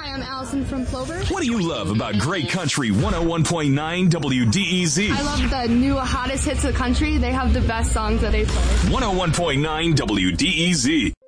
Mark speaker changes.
Speaker 1: I'm Allison from Plover.
Speaker 2: What do you love about Great Country 101.9 WDEZ?
Speaker 1: I love the new hottest hits of the country. They have the best songs that they play.
Speaker 2: 101.9 WDEZ.